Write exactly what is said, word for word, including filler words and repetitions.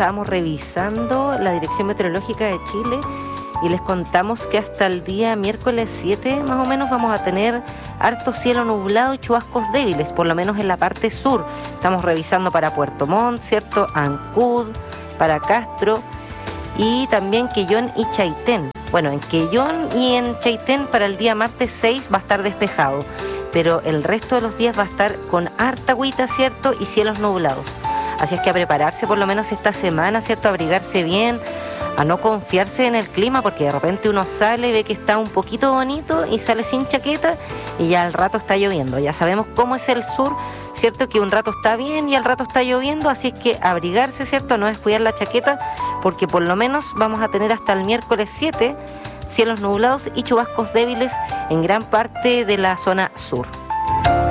estábamos revisando la Dirección Meteorológica de Chile y les contamos que hasta el día miércoles siete más o menos vamos a tener harto cielo nublado y chubascos débiles, por lo menos en la parte sur. Estamos revisando para Puerto Montt, ¿cierto? Ancud, para Castro y también Quellón y Chaitén. Bueno, en Quellón y en Chaitén para el día martes seis va a estar despejado, pero el resto de los días va a estar con harta agüita, ¿cierto? Y cielos nublados. Así es que a prepararse por lo menos esta semana, ¿cierto? A abrigarse bien, a no confiarse en el clima, porque de repente uno sale y ve que está un poquito bonito y sale sin chaqueta y ya al rato está lloviendo. Ya sabemos cómo es el sur, ¿cierto? Que un rato está bien y al rato está lloviendo, así es que abrigarse, ¿cierto? No descuidar la chaqueta, porque por lo menos vamos a tener hasta el miércoles siete cielos nublados y chubascos débiles en gran parte de la zona sur.